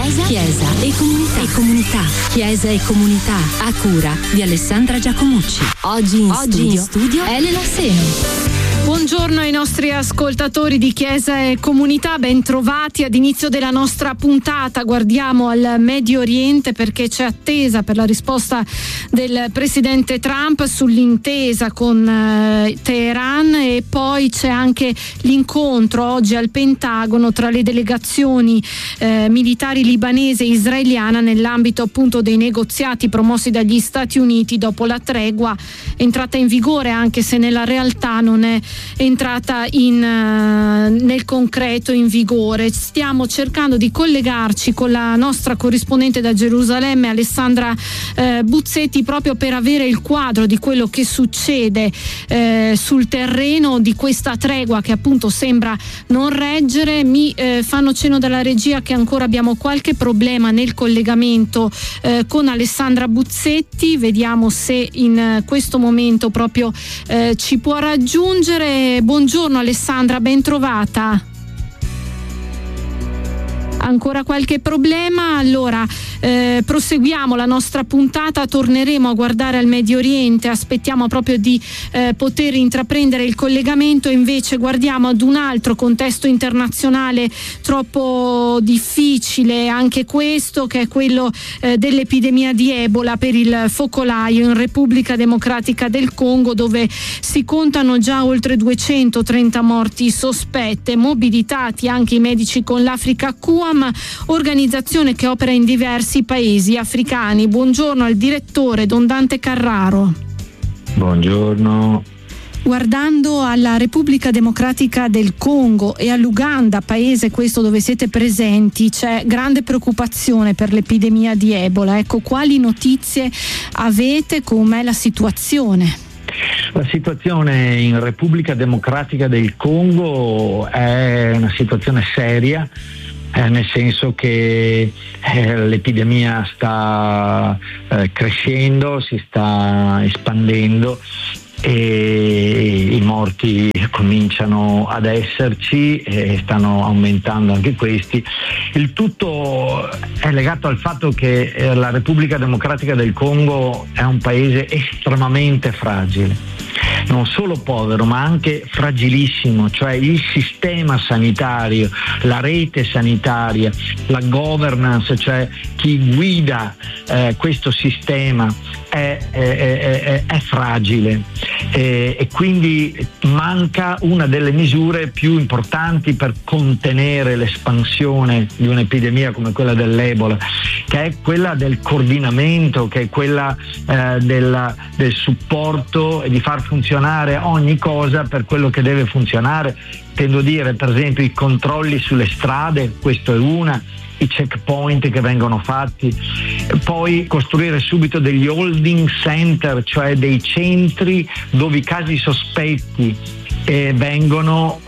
Chiesa e comunità. Chiesa e comunità, a cura di Alessandra Giacomucci. Oggi in studio Elena Seni. Buongiorno ai nostri ascoltatori di Chiesa e Comunità, ben trovati ad inizio della nostra puntata. Guardiamo al Medio Oriente perché c'è attesa per la risposta del presidente Trump sull'intesa con Teheran, e poi c'è anche l'incontro oggi al Pentagono tra le delegazioni militari libanese e israeliana nell'ambito appunto dei negoziati promossi dagli Stati Uniti dopo la tregua entrata in vigore, anche se nella realtà non è entrata nel concreto in vigore. Stiamo cercando di collegarci con la nostra corrispondente da Gerusalemme, Alessandra Buzzetti, proprio per avere il quadro di quello che succede sul terreno di questa tregua che appunto sembra non reggere. Mi fanno cenno dalla regia che ancora abbiamo qualche problema nel collegamento con Alessandra Buzzetti. Vediamo se in questo momento proprio ci può raggiungere. Buongiorno Alessandra, ben trovata. Ancora qualche problema? Allora proseguiamo la nostra puntata, torneremo a guardare al Medio Oriente, aspettiamo proprio di poter intraprendere il collegamento, invece guardiamo ad un altro contesto internazionale troppo difficile, anche questo, che è quello dell'epidemia di Ebola per il focolaio in Repubblica Democratica del Congo, dove si contano già oltre 230 morti sospette, mobilitati anche i medici con l'Africa QAM, organizzazione che opera in diversi paesi africani. Buongiorno al direttore Don Dante Carraro. Buongiorno. Guardando alla Repubblica Democratica del Congo e all'Uganda, paese questo dove siete presenti, c'è grande preoccupazione per l'epidemia di Ebola. Ecco, quali notizie avete? Com'è la situazione? La situazione in Repubblica Democratica del Congo è una situazione seria, nel senso che l'epidemia sta crescendo, si sta espandendo e i morti cominciano ad esserci e stanno aumentando anche questi. Il tutto è legato al fatto che la Repubblica Democratica del Congo è un paese estremamente fragile, non solo povero ma anche fragilissimo, cioè il sistema sanitario, la rete sanitaria, la governance, cioè chi guida questo sistema è fragile e quindi manca una delle misure più importanti per contenere l'espansione di un'epidemia come quella dell'Ebola, che è quella del coordinamento, che è quella del supporto e di far funzionare ogni cosa per quello che deve funzionare. Intendo dire, per esempio, i controlli sulle strade, questo è una, i checkpoint che vengono fatti, poi costruire subito degli holding center, cioè dei centri dove i casi sospetti vengono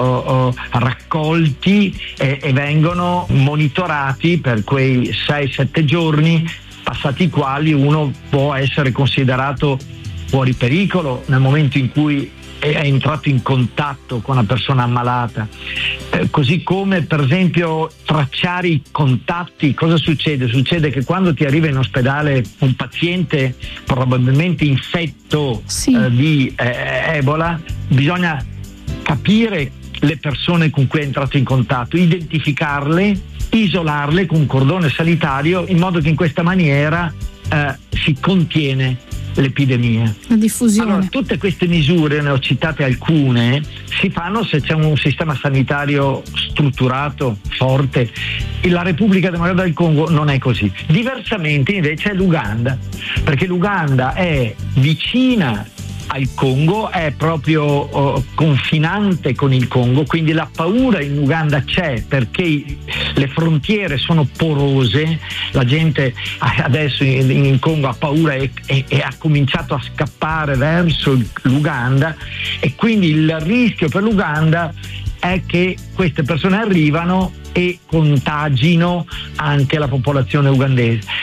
raccolti e vengono monitorati per quei 6-7 giorni, passati i quali uno può essere considerato fuori pericolo nel momento in cui è entrato in contatto con una persona ammalata. Così come per esempio tracciare i contatti. Cosa succede? Succede che quando ti arriva in ospedale un paziente probabilmente infetto di Ebola, bisogna capire le persone con cui è entrato in contatto, identificarle, isolarle con un cordone sanitario, in modo che in questa maniera si contiene l'epidemia. La diffusione. Allora, tutte queste misure, ne ho citate alcune, si fanno se c'è un sistema sanitario strutturato, forte. La Repubblica Democratica del Congo non è così. Diversamente invece è l'Uganda, perché l'Uganda è vicina al Congo, è proprio confinante con il Congo, quindi la paura in Uganda c'è perché le frontiere sono porose, la gente adesso in Congo ha paura e ha cominciato a scappare verso l'Uganda, e quindi il rischio per l'Uganda è che queste persone arrivano e contagino anche la popolazione ugandese.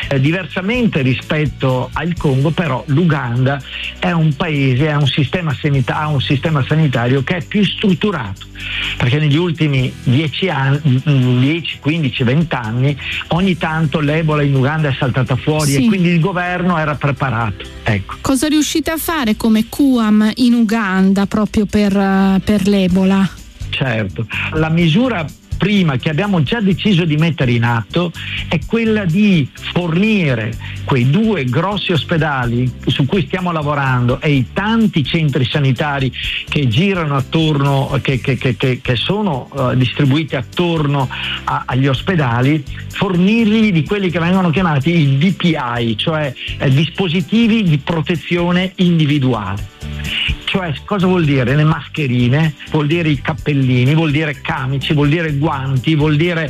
Diversamente rispetto al Congo, però l'Uganda è un paese, ha un sistema sanitario che è più strutturato, perché negli ultimi 10 anni, 10, 15, 20 anni, ogni tanto l'Ebola in Uganda è saltata fuori, sì, e quindi il governo era preparato. Ecco. Cosa riuscite a fare come QAM in Uganda proprio per l'Ebola? Certo, la misura prima che abbiamo già deciso di mettere in atto è quella di fornire quei 2 grossi ospedali su cui stiamo lavorando e i tanti centri sanitari che girano attorno, che sono distribuiti attorno agli ospedali, fornirgli di quelli che vengono chiamati i DPI, cioè dispositivi di protezione individuale. Cioè, cosa vuol dire? Le mascherine, vuol dire i cappellini, vuol dire camici, vuol dire guanti, vuol dire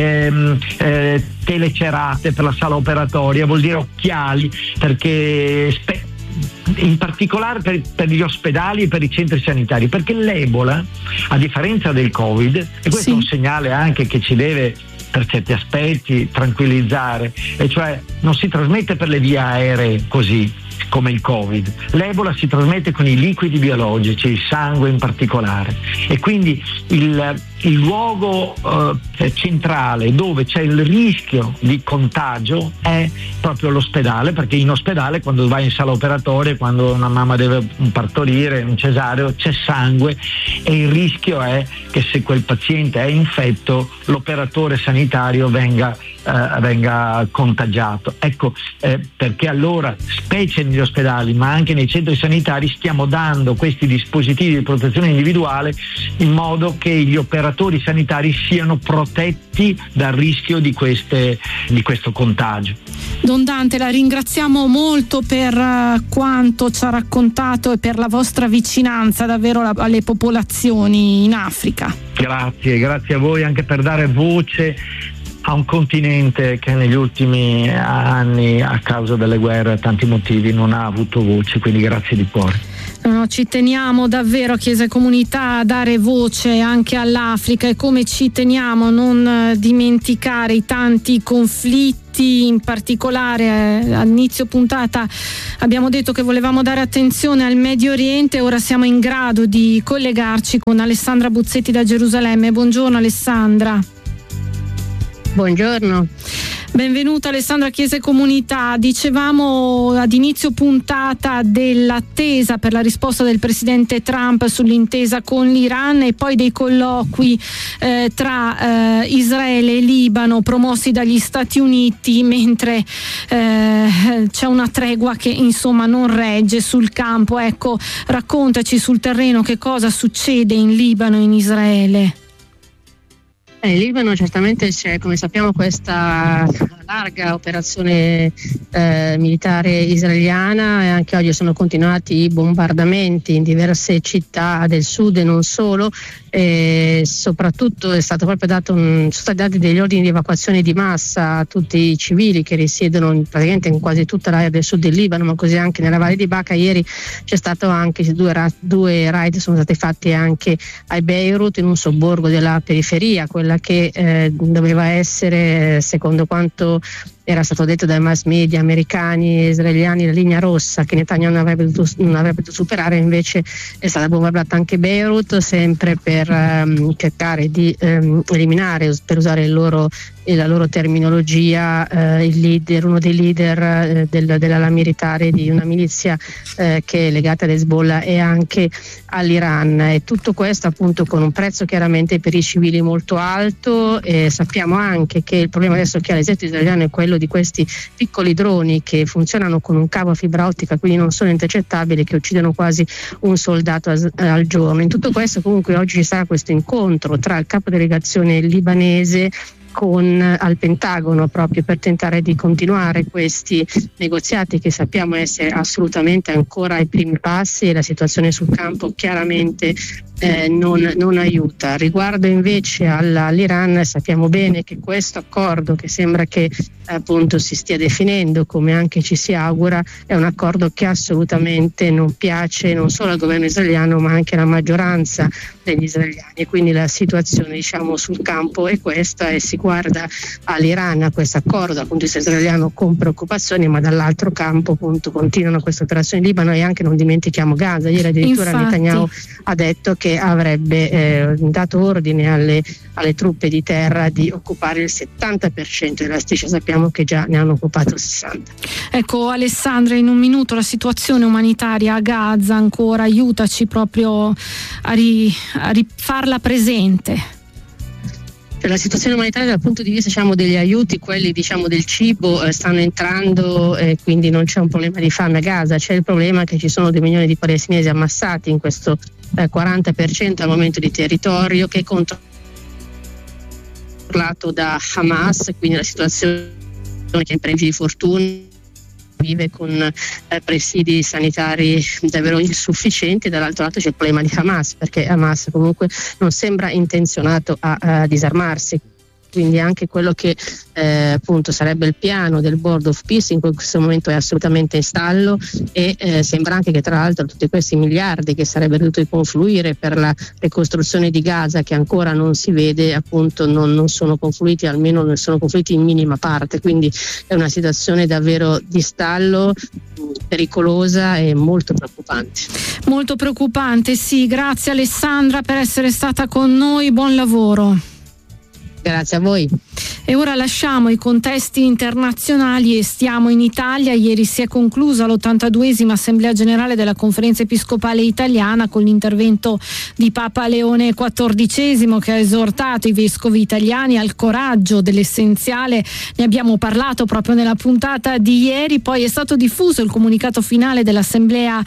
telecerate per la sala operatoria, vuol dire occhiali, perché in particolare per gli ospedali e per i centri sanitari, perché l'Ebola, a differenza del Covid, e questo è un segnale anche che ci deve per certi aspetti tranquillizzare, e cioè non si trasmette per le vie aeree così come il Covid. L'Ebola si trasmette con i liquidi biologici, il sangue in particolare, e quindi il luogo centrale dove c'è il rischio di contagio è proprio l'ospedale, perché in ospedale, quando vai in sala operatoria, quando una mamma deve partorire un cesareo, c'è sangue, e il rischio è che se quel paziente è infetto l'operatore sanitario venga contagiato. Ecco perché allora, specie negli ospedali ma anche nei centri sanitari, stiamo dando questi dispositivi di protezione individuale in modo che gli operatori sanitari siano protetti dal rischio di questo contagio. Don Dante, la ringraziamo molto per quanto ci ha raccontato e per la vostra vicinanza davvero alle popolazioni in Africa. Grazie a voi anche per dare voce a un continente che negli ultimi anni, a causa delle guerre, a tanti motivi, non ha avuto voce, quindi grazie di cuore. No, ci teniamo davvero, Chiesa e Comunità, a dare voce anche all'Africa, e come ci teniamo a non dimenticare i tanti conflitti. In particolare all'inizio puntata abbiamo detto che volevamo dare attenzione al Medio Oriente. Ora siamo in grado di collegarci con Alessandra Buzzetti da Gerusalemme. Buongiorno Alessandra. Buongiorno. Benvenuta Alessandra, Chiesa e Comunità. Dicevamo ad inizio puntata dell'attesa per la risposta del presidente Trump sull'intesa con l'Iran, e poi dei colloqui tra Israele e Libano promossi dagli Stati Uniti, mentre c'è una tregua che insomma non regge sul campo. Ecco, raccontaci sul terreno che cosa succede in Libano e in Israele. In Libano certamente c'è, come sappiamo, questa larga operazione militare israeliana, e anche oggi sono continuati i bombardamenti in diverse città del sud e non solo, e soprattutto è stato proprio sono stati dati degli ordini di evacuazione di massa a tutti i civili che risiedono praticamente in quasi tutta l'area del sud del Libano, ma così anche nella Valle di Baca. Ieri c'è stato anche due raid sono stati fatti anche a Beirut, in un sobborgo della periferia, quella che doveva essere, secondo quanto era stato detto dai mass media americani e israeliani, la linea rossa che Netanyahu non avrebbe dovuto superare. Invece è stata bombardata anche Beirut, sempre per cercare di eliminare, per usare la loro terminologia, uno dei leader dell'ala militare di una milizia che è legata ad Hezbollah e anche all'Iran. E tutto questo appunto con un prezzo chiaramente per i civili molto alto. E sappiamo anche che il problema adesso che ha l'esercito israeliano è quello di questi piccoli droni che funzionano con un cavo a fibra ottica, quindi non sono intercettabili, che uccidono quasi un soldato al giorno. In tutto questo comunque oggi ci sarà questo incontro tra il capo delegazione libanese al Pentagono, proprio per tentare di continuare questi negoziati che sappiamo essere assolutamente ancora ai primi passi, e la situazione sul campo chiaramente non aiuta. Riguardo invece all'Iran, sappiamo bene che questo accordo, che sembra che appunto si stia definendo, come anche ci si augura, è un accordo che assolutamente non piace non solo al governo israeliano ma anche alla maggioranza degli israeliani, e quindi la situazione sul campo è questa, e si guarda all'Iran, a questo accordo dal punto di vista israeliano con preoccupazione, ma dall'altro campo appunto continuano queste operazioni in Libano, e anche non dimentichiamo Gaza. Ieri addirittura Netanyahu ha detto che avrebbe dato ordine alle truppe di terra di occupare il 70% della striscia, sappiamo che già ne hanno occupato il 60%. Ecco Alessandra, in un minuto la situazione umanitaria a Gaza ancora, aiutaci proprio a rifarla presente. La situazione umanitaria dal punto di vista degli aiuti, quelli del cibo, stanno entrando, quindi non c'è un problema di fame a Gaza, c'è il problema che ci sono 2 milioni di palestinesi ammassati in questo 40% al momento di territorio, che è controllato da Hamas, quindi la situazione che imprende di fortuna vive con presidi sanitari davvero insufficienti. Dall'altro lato c'è il problema di Hamas, perché Hamas comunque non sembra intenzionato a disarmarsi. Quindi anche quello che appunto sarebbe il piano del Board of Peace in questo momento è assolutamente in stallo, e sembra anche che tra l'altro tutti questi miliardi che sarebbero dovuti confluire per la ricostruzione di Gaza, che ancora non si vede, appunto non sono confluiti, almeno non sono confluiti in minima parte, quindi è una situazione davvero di stallo, pericolosa e molto preoccupante. Molto preoccupante, sì. Grazie Alessandra per essere stata con noi, buon lavoro. Grazie a voi. E ora lasciamo i contesti internazionali e stiamo in Italia. Ieri si è conclusa l'82esima Assemblea Generale della Conferenza Episcopale Italiana con l'intervento di Papa Leone XIV, che ha esortato i vescovi italiani al coraggio dell'essenziale. Ne abbiamo parlato proprio nella puntata di ieri. Poi è stato diffuso il comunicato finale dell'Assemblea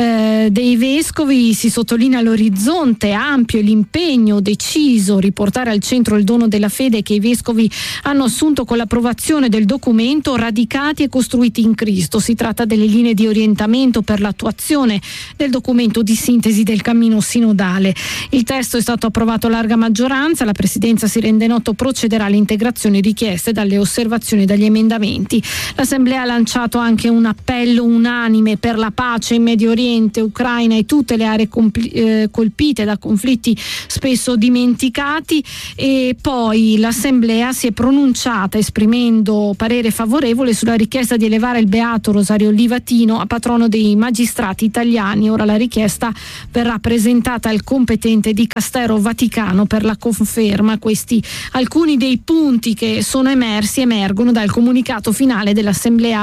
dei vescovi. Si sottolinea l'orizzonte ampio e l'impegno deciso a riportare al centro il dono della fede che i vescovi hanno assunto con l'approvazione del documento Radicati e costruiti in Cristo. Si tratta delle linee di orientamento per l'attuazione del documento di sintesi del cammino sinodale. Il testo è stato approvato a larga maggioranza. La Presidenza, si rende noto, procederà alle integrazioni richieste dalle osservazioni e dagli emendamenti. L'Assemblea ha lanciato anche un appello unanime per la pace in Medio Oriente, Ucraina e tutte le aree colpite da conflitti spesso dimenticati. E poi l'Assemblea si è pronunciata esprimendo parere favorevole sulla richiesta di elevare il Beato Rosario Livatino a patrono dei magistrati italiani. Ora la richiesta verrà presentata al competente dicastero Vaticano per la conferma. Questi alcuni dei punti che sono emergono dal comunicato finale dell'Assemblea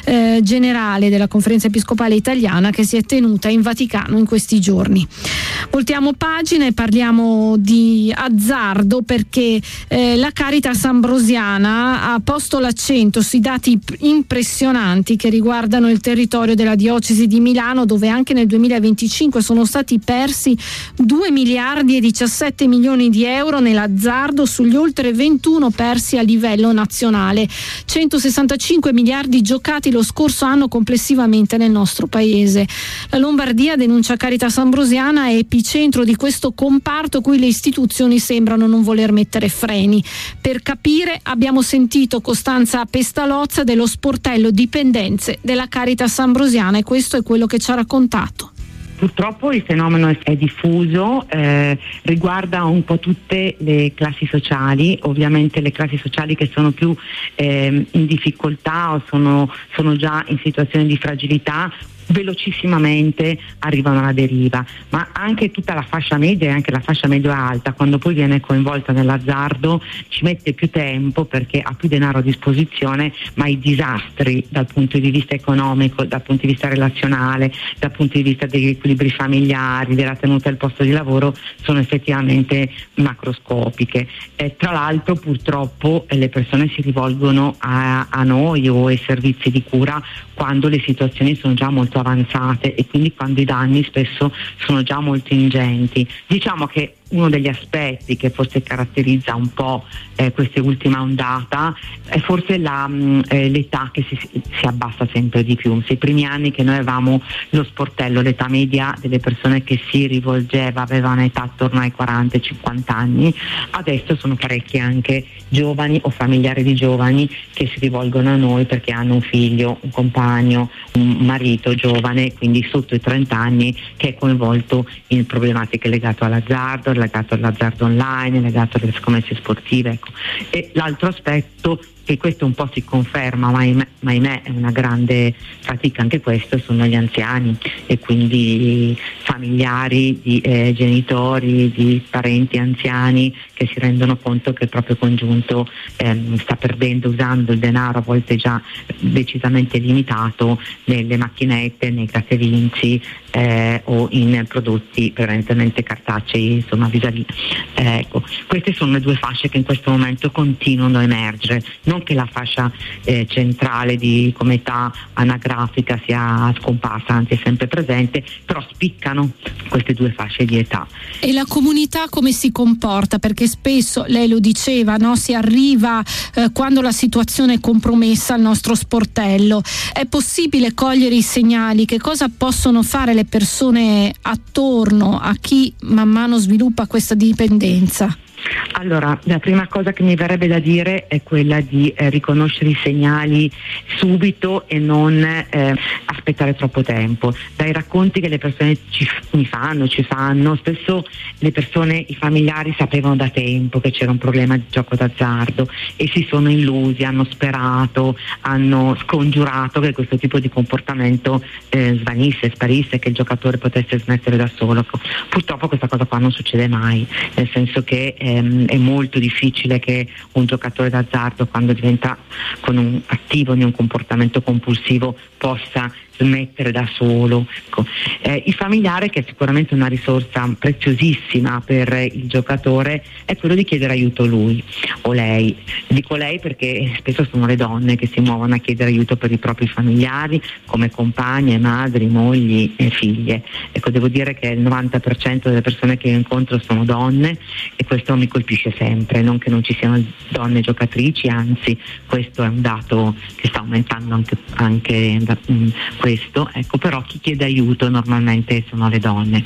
Generale della Conferenza Episcopale Italiana, che si è tenuta in Vaticano in questi giorni. Voltiamo pagina e parliamo di azzardo, perché la Caritas Ambrosiana ha posto l'accento sui dati impressionanti che riguardano il territorio della diocesi di Milano, dove anche nel 2025 sono stati persi 2 miliardi e 17 milioni di euro nell'azzardo sugli oltre 21 persi a livello nazionale. 165 miliardi giocati lo scorso anno complessivamente nel nostro paese. La Lombardia, denuncia Caritas Ambrosiana, è epicentro di questo comparto cui le istituzioni sembrano non voler mettere freni. Per capire abbiamo sentito Costanza Pestalozza dello sportello Dipendenze della Caritas Ambrosiana, e questo è quello che ci ha raccontato. Purtroppo il fenomeno è diffuso, riguarda un po' tutte le classi sociali, ovviamente le classi sociali che sono più in difficoltà o sono già in situazioni di fragilità, velocissimamente arrivano alla deriva, ma anche tutta la fascia media e anche la fascia medio-alta, quando poi viene coinvolta nell'azzardo, ci mette più tempo perché ha più denaro a disposizione, ma i disastri dal punto di vista economico, dal punto di vista relazionale, dal punto di vista degli equilibri familiari, della tenuta del posto di lavoro, sono effettivamente macroscopiche. Tra l'altro purtroppo le persone si rivolgono a noi o ai servizi di cura quando le situazioni sono già molto avanzate e quindi quando i danni spesso sono già molto ingenti. Diciamo che uno degli aspetti che forse caratterizza un po' questa ultima ondata è forse l'età che si abbassa sempre di più. Se i primi anni che noi avevamo lo sportello, l'età media delle persone che si rivolgeva aveva un'età attorno ai 40-50 anni, adesso sono parecchi anche giovani o familiari di giovani che si rivolgono a noi perché hanno un figlio, un compagno, un marito giovane, quindi sotto i 30 anni, che è coinvolto in problematiche legate all'azzardo online, legato alle scommesse sportive, ecco. E l'altro aspetto, che questo un po' si conferma, ma ahimè è una grande fatica anche questo, sono gli anziani e quindi familiari di genitori, di parenti anziani che si rendono conto che il proprio congiunto sta perdendo, usando il denaro a volte già decisamente limitato nelle macchinette, nei grattavinci o in prodotti prevalentemente cartacei, insomma vis-à-vis. Ecco, queste sono le due fasce che in questo momento continuano a emergere. Non che la fascia centrale come età anagrafica sia scomparsa, anzi è sempre presente, però spiccano queste due fasce di età. E la comunità come si comporta? Perché spesso, lei lo diceva, no? Si arriva quando la situazione è compromessa al nostro sportello. È possibile cogliere i segnali? Che cosa possono fare le persone attorno a chi man mano sviluppa questa dipendenza? Allora, la prima cosa che mi verrebbe da dire è quella di riconoscere i segnali subito e non aspettare troppo tempo. Dai racconti che le persone ci fanno, spesso le persone, i familiari sapevano da tempo che c'era un problema di gioco d'azzardo e si sono illusi, hanno sperato, hanno scongiurato che questo tipo di comportamento sparisse, che il giocatore potesse smettere da solo. Purtroppo questa cosa qua non succede mai, nel senso che è molto difficile che un giocatore d'azzardo, quando diventa attivo in un comportamento compulsivo, possa smettere da solo. Ecco. Il familiare, che è sicuramente una risorsa preziosissima per il giocatore, è quello di chiedere aiuto lui o lei. Dico lei perché spesso sono le donne che si muovono a chiedere aiuto per i propri familiari, come compagne, madri, mogli e figlie. Ecco, devo dire che il 90% delle persone che io incontro sono donne e questo mi colpisce sempre, non che non ci siano donne giocatrici, anzi questo è un dato che sta aumentando anche questo, ecco. Però chi chiede aiuto normalmente sono le donne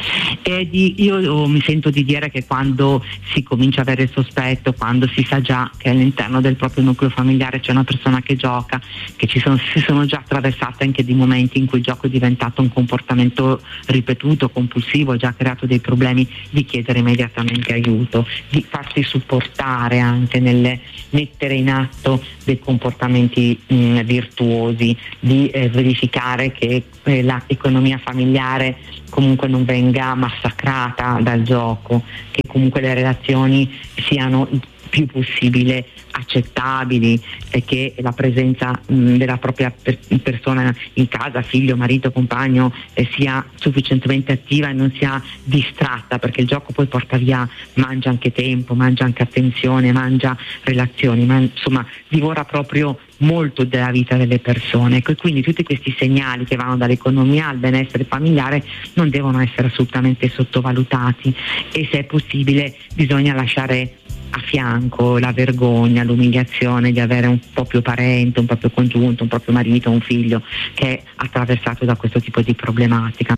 io mi sento di dire che quando si comincia a avere il sospetto, quando si sa già che all'interno del proprio nucleo familiare c'è una persona che gioca, che si sono già attraversate anche di momenti in cui il gioco è diventato un comportamento ripetuto, compulsivo, già creato dei problemi, di chiedere immediatamente aiuto, di farsi supportare anche nel mettere in atto dei comportamenti virtuosi, di verificare che l'economia familiare comunque non venga massacrata dal gioco, che comunque le relazioni siano il più possibile accettabili e che la presenza della propria persona in casa, figlio, marito, compagno, sia sufficientemente attiva e non sia distratta, perché il gioco poi porta via, mangia anche tempo, mangia anche attenzione, mangia relazioni, insomma divora proprio molto della vita delle persone. E quindi tutti questi segnali che vanno dall'economia al benessere familiare non devono essere assolutamente sottovalutati e, se è possibile, bisogna lasciare a fianco la vergogna, l'umiliazione di avere un proprio parente, un proprio congiunto, un proprio marito, un figlio che è attraversato da questo tipo di problematica.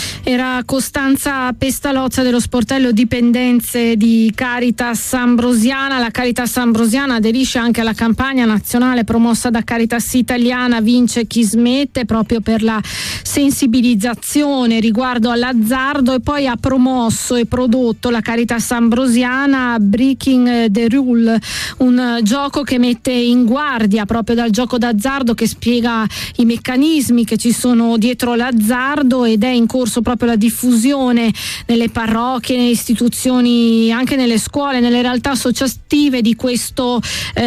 Era Costanza Pestalozza dello sportello dipendenze di Caritas Ambrosiana. La Caritas Ambrosiana aderisce anche alla campagna nazionale promossa da Caritas Italiana Vince chi smette, proprio per la sensibilizzazione riguardo all'azzardo, e poi ha promosso e prodotto la Caritas Ambrosiana Breaking the Rule, un gioco che mette in guardia proprio dal gioco d'azzardo, che spiega i meccanismi che ci sono dietro l'azzardo, ed è in corso proprio la diffusione nelle parrocchie, nelle istituzioni, anche nelle scuole, nelle realtà associative di questo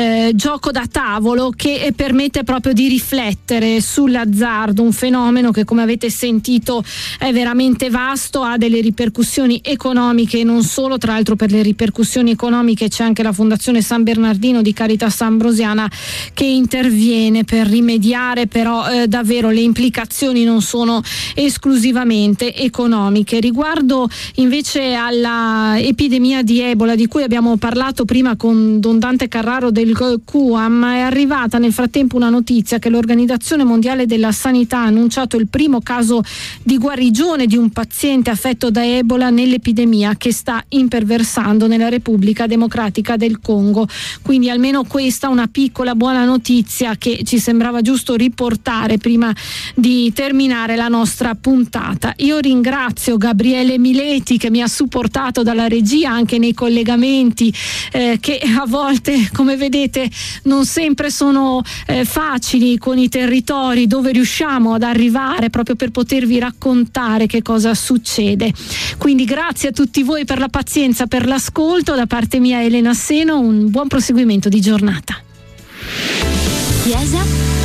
gioco da tavolo, che permette proprio di riflettere sull'azzardo, un fenomeno che, come avete sentito, è veramente vasto, ha delle ripercussioni economiche e non solo. Tra l'altro, per le ripercussioni economiche c'è anche la Fondazione San Bernardino di Caritas Ambrosiana che interviene per rimediare, però davvero le implicazioni non sono esclusivamente economiche. Riguardo invece alla epidemia di Ebola, di cui abbiamo parlato prima con Don Dante Carraro del QAM, è arrivata nel frattempo una notizia che l'Organizzazione Mondiale della Sanità ha annunciato il primo caso di guarigione di un paziente affetto da Ebola nell'epidemia che sta imperversando nella Repubblica Democratica del Congo. Quindi almeno questa una piccola buona notizia che ci sembrava giusto riportare prima di terminare la nostra puntata. Io ringrazio Gabriele Mileti che mi ha supportato dalla regia anche nei collegamenti che a volte, come vedete, non sempre sono facili con i territori dove riusciamo ad arrivare proprio per potervi raccontare che cosa succede. Quindi grazie a tutti voi per la pazienza, per l'ascolto. Da parte mia Elena Seno, un buon proseguimento di giornata. Chiesa